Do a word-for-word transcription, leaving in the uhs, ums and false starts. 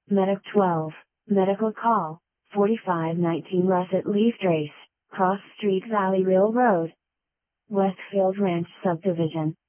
Medic twelve, Medical Call, forty-five nineteen Russet Leaf Trace, Cross Street Valley Railroad. Westfield Ranch Subdivision.